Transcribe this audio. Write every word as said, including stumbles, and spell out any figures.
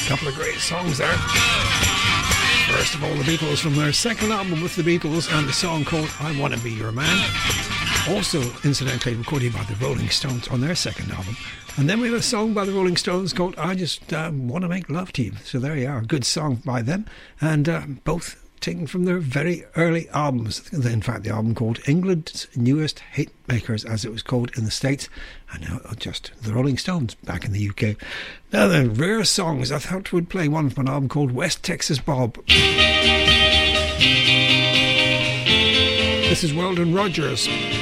couple of great songs there. First of all, the Beatles from their second album with the Beatles, and the song called I Wanna Be Your Man. Also, incidentally, recorded by the Rolling Stones on their second album. And then we have a song by the Rolling Stones called I Just uh, Want to Make Love to You. So there you are, good song by them. And uh, both taken from their very early albums. In fact, the album called England's Newest Hit Makers, as it was called in the States, and now just the Rolling Stones back in the U K. Now the rare songs, I thought we'd play one from an album called West Texas Bob. This is Weldon Rogers.